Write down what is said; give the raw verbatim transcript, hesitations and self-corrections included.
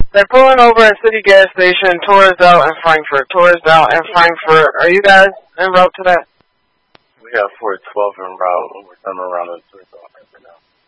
They're pulling over at City Gas Station, Torresdale and Frankfurt. Torresdale and Frankfurt. Are you guys en route to that? We got four twelve en route. We're coming around the circle right now.